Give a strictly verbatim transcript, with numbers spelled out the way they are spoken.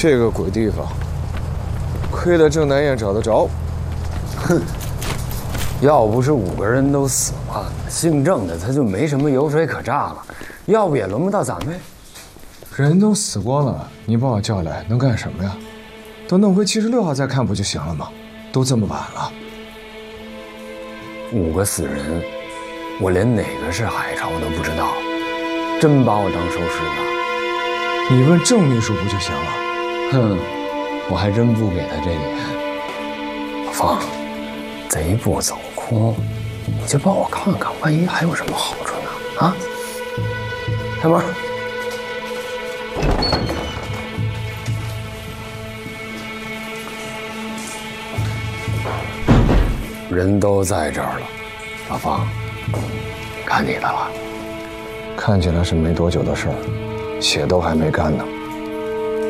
这个鬼地方，亏得郑南燕找得着。 哼，要不是五个人都死了，姓郑的他就没什么油水可榨了，要不也轮不到咱们。 人都死光了，你把我叫来能干什么呀？等弄回七十六号再看不就行了吗？都这么晚了。 五个死人，我连哪个是海潮都不知道，真把我当收尸的？ 你问郑秘书不就行了？ 哼，我还真不给他这脸。老方，贼不走空，你就帮我看看，万一还有什么好处呢？啊！开门。人都在这儿了，老方，看你的了。 看起来是没多久的事儿，血都还没干呢。